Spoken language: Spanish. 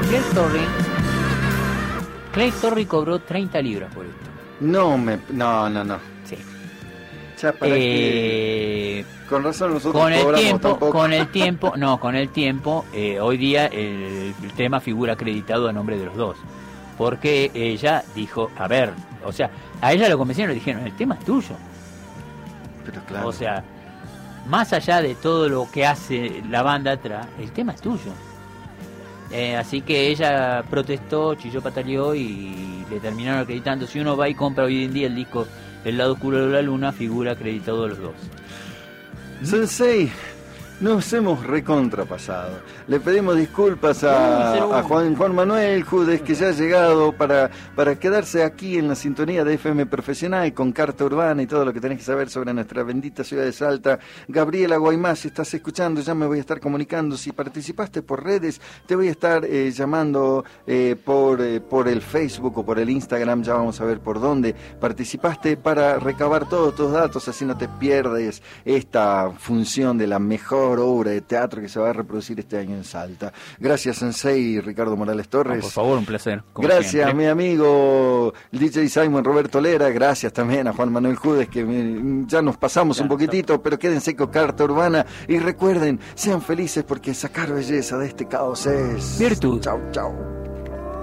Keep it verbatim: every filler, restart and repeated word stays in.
Clay Torrey, Clay Torrey cobró treinta libras por esto. No, me, no, no, no. Sí. Ya, para eh, que... Con razón nosotros con el cobramos tiempo, tampoco. con el tiempo, no, con el tiempo, eh, hoy día el, el tema figura acreditado a nombre de los dos. Porque ella dijo, a ver, o sea, a ella lo convencieron y le dijeron, el tema es tuyo. Pero claro. O sea, más allá de todo lo que hace la banda atrás, el tema es tuyo. Eh, así que ella protestó, chilló, pataleó y le terminaron acreditando. Si uno va y compra hoy en día el disco El lado oscuro de la luna, figura acreditado a los dos. Sensei, nos hemos recontrapasado. Le pedimos disculpas a, a Juan, Juan Manuel Judes, que ya ha llegado para, para quedarse aquí en la sintonía de F M Profesional con Carta Urbana y todo lo que tenés que saber sobre nuestra bendita ciudad de Salta. Gabriela Guaymás, si estás escuchando, ya me voy a estar comunicando. Si participaste por redes, te voy a estar eh, llamando eh, por, eh, por el Facebook o por el Instagram, ya vamos a ver por dónde participaste, para recabar todos tus datos, así no te pierdes esta función de la mejor obra de teatro que se va a reproducir este año en Salta. Gracias, Sensei Ricardo Morales Torres. Ah, por favor, un placer. Gracias, siempre. mi amigo el D J Simon Roberto Lera. Gracias también a Juan Manuel Judes, que me, ya nos pasamos claro, un poquitito, claro. Pero quédense con Carta Urbana y recuerden, sean felices porque sacar belleza de este caos es virtud. Chau, chau.